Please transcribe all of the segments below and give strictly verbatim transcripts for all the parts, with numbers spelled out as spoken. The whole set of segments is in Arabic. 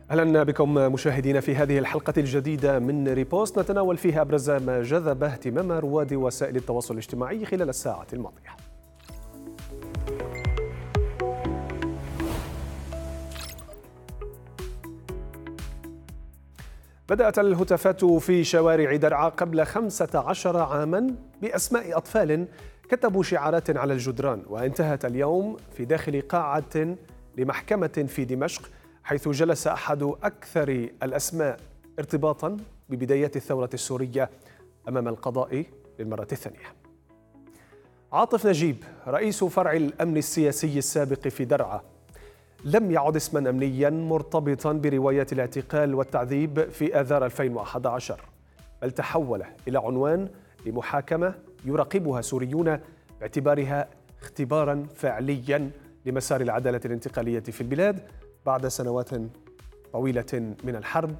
أهلا بكم مشاهدينا في هذه الحلقة الجديدة من ريبوست، نتناول فيها أبرز ما جذب اهتمام رواد وسائل التواصل الاجتماعي خلال الساعة الماضية. بدأت الهتافات في شوارع درعا قبل خمسة عشر عاما بأسماء أطفال كتبوا شعارات على الجدران، وانتهت اليوم في داخل قاعة لمحكمة في دمشق، حيث جلس أحد أكثر الأسماء ارتباطاً ببدايات الثورة السورية أمام القضاء للمرة الثانية. عاطف نجيب رئيس فرع الأمن السياسي السابق في درعا لم يعد اسماً أمنياً مرتبطاً بروايات الاعتقال والتعذيب في آذار ألفين وأحد عشر، بل تحول إلى عنوان لمحاكمة يراقبها سوريون باعتبارها اختباراً فعلياً لمسار العدالة الانتقالية في البلاد بعد سنوات طويلة من الحرب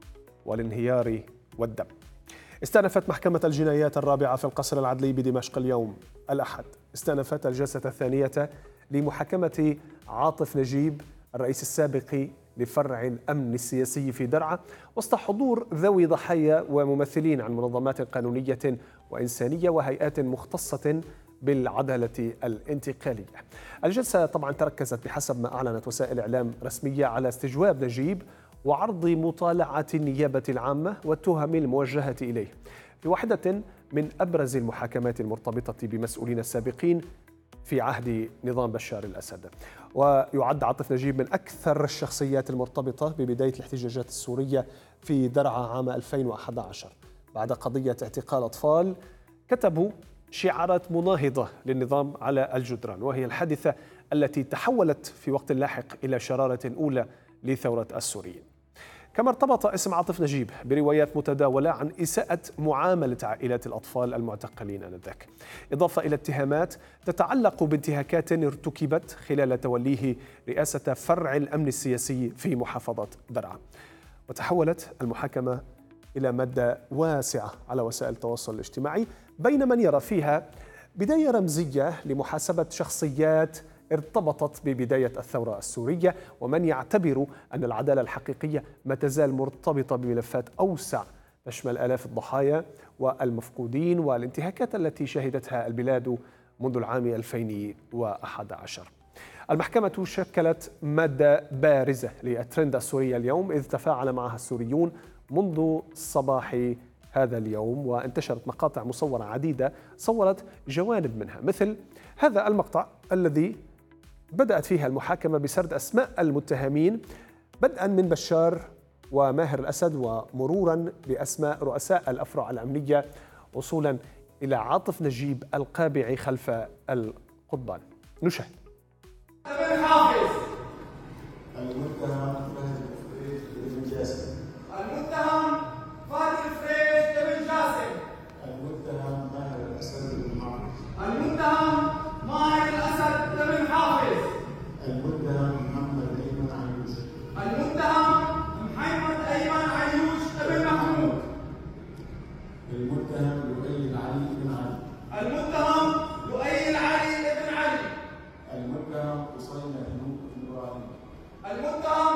والانهيار والدم. استأنفت محكمة الجنايات الرابعة في القصر العدلي بدمشق اليوم الأحد استأنفت الجلسة الثانية لمحاكمة عاطف نجيب الرئيس السابق لفرع الأمن السياسي في درعا، وسط حضور ذوي ضحايا وممثلين عن منظمات قانونية وإنسانية وهيئات مختصة بالعدالة الانتقالية. الجلسة طبعا تركزت بحسب ما أعلنت وسائل إعلام رسمية على استجواب نجيب وعرض مطالعة النيابة العامة والتهم الموجهة إليه في واحدة من أبرز المحاكمات المرتبطة بمسؤولين السابقين في عهد نظام بشار الأسد. ويعد عاطف نجيب من أكثر الشخصيات المرتبطة ببداية الاحتجاجات السورية في درعا عام ألفين وأحد عشر بعد قضية اعتقال أطفال كتبوا شعارات مناهضة للنظام على الجدران، وهي الحادثة التي تحولت في وقت لاحق إلى شرارة أولى لثورة السوريين. كما ارتبط اسم عاطف نجيب بروايات متداولة عن إساءة معاملة عائلات الأطفال المعتقلين آنذاك، إضافة إلى اتهامات تتعلق بانتهاكات ارتكبت خلال توليه رئاسة فرع الأمن السياسي في محافظة درعا. وتحولت المحاكمة إلى مادة واسعة على وسائل التواصل الاجتماعي بين من يرى فيها بداية رمزية لمحاسبة شخصيات ارتبطت ببداية الثورة السورية، ومن يعتبر أن العدالة الحقيقية ما تزال مرتبطة بملفات أوسع تشمل آلاف الضحايا والمفقودين والانتهاكات التي شهدتها البلاد منذ العام ألفين وأحد عشر. المحكمة شكلت مادة بارزة للترند السوري اليوم، إذ تفاعل معها السوريون منذ صباح هذا اليوم، وانتشرت مقاطع مصورة عديدة صورت جوانب منها، مثل هذا المقطع الذي بدأت فيها المحاكمة بسرد أسماء المتهمين بدءا من بشار وماهر الأسد ومرورا بأسماء رؤساء الأفرع الأمنية وصولا إلى عاطف نجيب القابع خلف القضبان. نشاهد. المتهم المتهم فادي الفريج ابن جاسم. المتهم ماهر الأسد بن حافظ. المتهم ماهر الأسد بن حافظ. المتهم محمد أيمن عيوش. المتهم محمد أيمن عيوش بن محمود. المتهم لؤي العلي بن علي. المتهم لؤي العلي بن علي. المتهم حسين أيوب بن إبراهيم. المتهم